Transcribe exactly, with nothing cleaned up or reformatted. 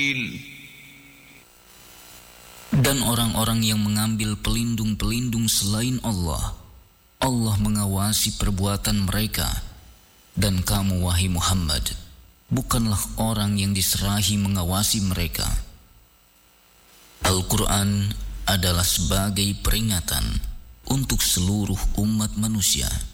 Dan orang-orang yang mengambil pelindung-pelindung selain Allah, Allah mengawasi perbuatan mereka. Dan kamu, wahai Muhammad, bukanlah orang yang diserahi mengawasi mereka. Al-Quran adalah sebagai peringatan untuk seluruh umat manusia.